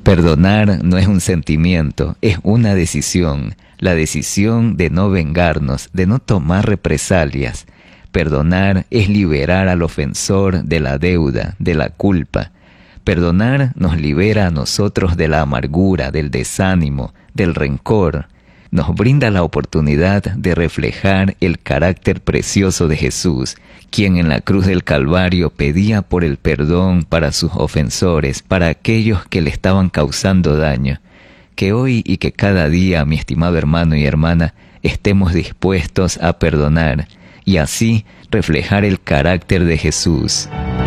Perdonar no es un sentimiento, es una decisión. La decisión de no vengarnos, de no tomar represalias. Perdonar es liberar al ofensor de la deuda, de la culpa. Perdonar nos libera a nosotros de la amargura, del desánimo, del rencor. Nos brinda la oportunidad de reflejar el carácter precioso de Jesús, quien en la cruz del Calvario pedía por el perdón para sus ofensores, para aquellos que le estaban causando daño. Que hoy y que cada día, mi estimado hermano y hermana, estemos dispuestos a perdonar y así reflejar el carácter de Jesús.